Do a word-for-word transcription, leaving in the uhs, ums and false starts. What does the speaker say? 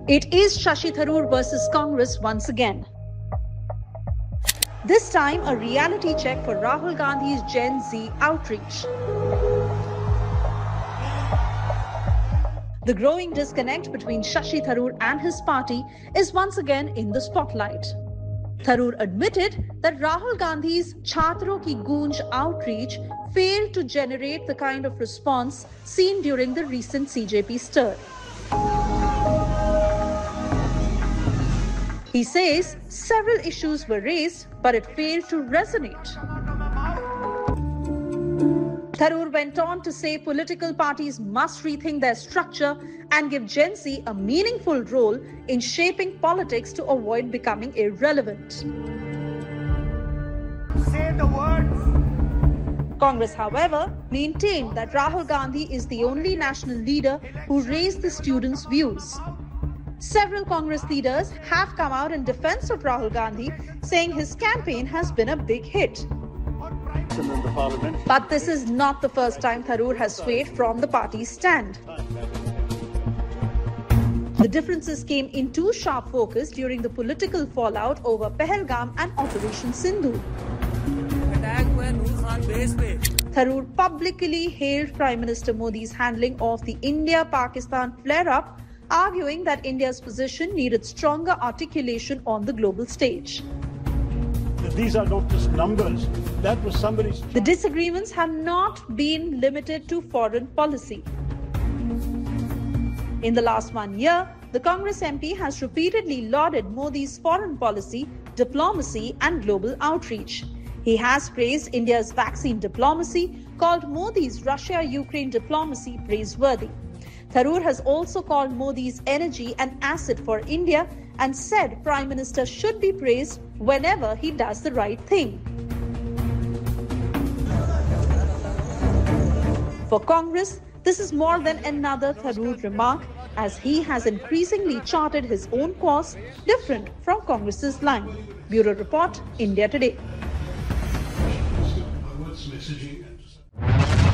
It is Shashi Tharoor versus Congress once again. This time, a reality check for Rahul Gandhi's Gen Z outreach. The growing disconnect between Shashi Tharoor and his party is once again in the spotlight. Tharoor admitted that Rahul Gandhi's Chhatron Ki Goonj outreach failed to generate the kind of response seen during the recent C J P stir. He says several issues were raised, but it failed to resonate. Tharoor went on to say political parties must rethink their structure and give Gen Z a meaningful role in shaping politics to avoid becoming irrelevant. Say the words. Congress, however, maintained that Rahul Gandhi is the only national leader who raised the students' views. Several Congress leaders have come out in defense of Rahul Gandhi, saying his campaign has been a big hit. But this is not the first time Tharoor has swayed from the party's stand. The differences came in too sharp focus during the political fallout over Pahalgam and Operation Sindhu. Tharoor publicly hailed Prime Minister Modi's handling of the India-Pakistan flare-up, arguing that India's position needed stronger articulation on the global stage. These are not just numbers. That was somebody's... The disagreements have not been limited to foreign policy. In the last one year, the Congress M P has repeatedly lauded Modi's foreign policy, diplomacy and global outreach. He has praised India's vaccine diplomacy, called Modi's Russia-Ukraine diplomacy praiseworthy. Tharoor has also called Modi's energy an asset for India and said Prime Minister should be praised whenever he does the right thing. For Congress, this is more than another Tharoor remark, as he has increasingly charted his own course different from Congress's line. Bureau Report, India Today.